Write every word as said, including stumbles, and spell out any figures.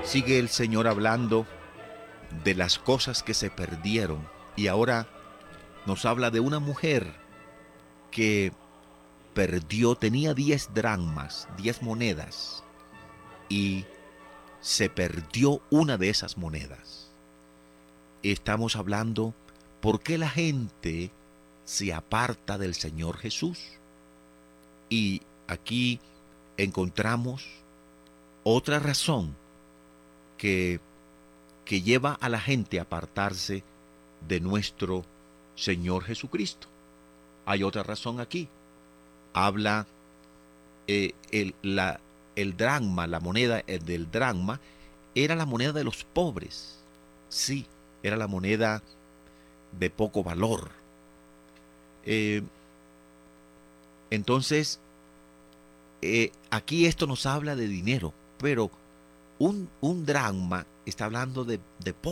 Sigue el Señor hablando de las cosas que se perdieron y ahora nos habla de una mujer que perdió, tenía diez dracmas, diez monedas, y se perdió una de esas monedas. Estamos hablando por qué la gente se aparta del Señor Jesús. Y aquí encontramos otra razón que, que lleva a la gente a apartarse de nuestro Señor Jesucristo. Hay otra razón aquí. Habla eh, el, la, el dracma, la moneda del dracma, era la moneda de los pobres. Sí, era la moneda de poco valor. Eh, entonces, eh, aquí esto nos habla de dinero, pero un, un dracma está hablando de, de